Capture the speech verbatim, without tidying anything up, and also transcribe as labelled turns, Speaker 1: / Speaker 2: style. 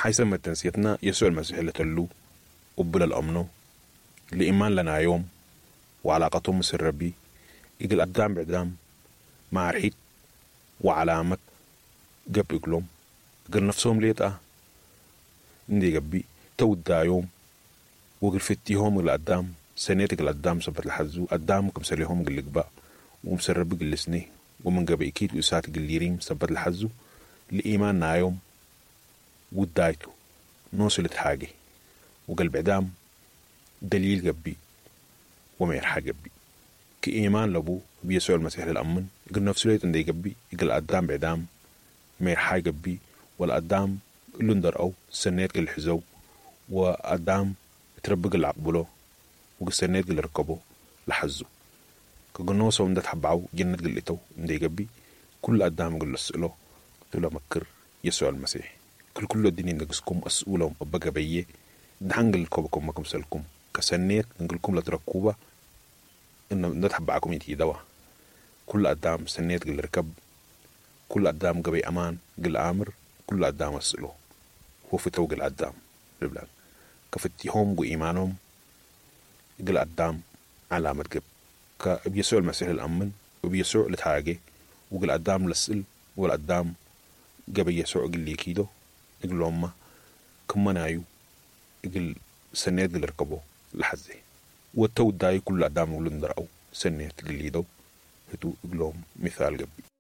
Speaker 1: حيثما تنسيتنا يسوع المسيح اللي تلو قبل الأمنو لإيمان لنا يوم وعلاقتهم مسر ربي يقل أدام بعدام مع رحيت وعلامة قب يقلهم يقل نفسهم ليتا ندي قبي تود دا يوم وقل فتيهم يقل أدام سنيت يقل أدام سبت الحزو أدام كمسريهم يقل لقباء ومسر ربي يقل لسني ومن قبي إكيد ويسات يقل ليريم سبت الحزو لإيمان نايوم ودايتو نوصلت حاجة وقل بعدام دليل قبي وما يرحى قبي كإيمان لبو بيسوع المسيح للأمن يقول نفسه ليت اندي قبي يقول أدام بعدام ما يرحى قبي والأدام لندر أو سنيت قل حزو وأدام تربق العقبلو وقل سنيت قل ركبو لحزو كقول نوصو اندت حبعو جنة قل لتو اندي قبي كل أدام قل لسئلو تلا مكر يسوع المسيح كل كل الدنيا نقصكم أسئولهم أبقى بيه دهنقل كوبكم مكم سلكم كسنيت نقولكم لتركوبة إنه نتحب معكم ينتهي دوا كل قدام سنيت قل ركب كل قدام قبي أمان قل آمر كل قدام أسئله هو فتو قل قدام بالبلاد كفتيهم قو إيمانهم قل قدام علامة قب كبيسوع المسيح الأمن وبيسوع لتحاجة وقل قدام لسئل وقل قدام قبي يسوع قل لي كيدو يقول لهم كما نايو يقول سنيت قل ركبو لحزي والتو داي كل قدام ولندر أو سنيت قل ليدو هتو يقول لهم مثال قبي